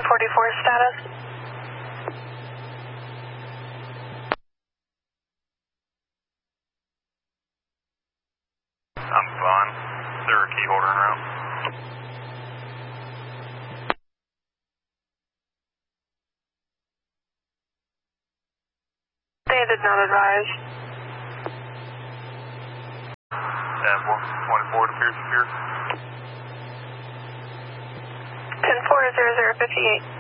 1044 status. I'm fine. Is there a key holder around? They did not advise. 124 appears secure. 104058.